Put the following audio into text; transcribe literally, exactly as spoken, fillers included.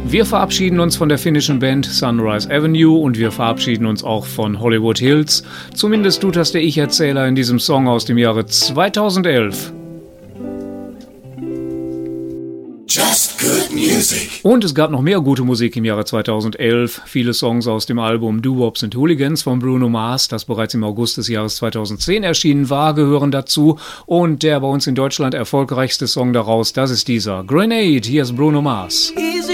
Wir verabschieden uns von der finnischen Band Sunrise Avenue und wir verabschieden uns auch von Hollywood Hills. Zumindest tut das der Ich-Erzähler in diesem Song aus dem Jahre zweitausendelf. Just good music. Und es gab noch mehr gute Musik im Jahre zweitausendelf. Viele Songs aus dem Album Doo-Wops and Hooligans von Bruno Mars, das bereits im August des Jahres zweitausendzehn erschienen war, gehören dazu. Und der bei uns in Deutschland erfolgreichste Song daraus, das ist dieser Grenade. Hier ist Bruno Mars. Easy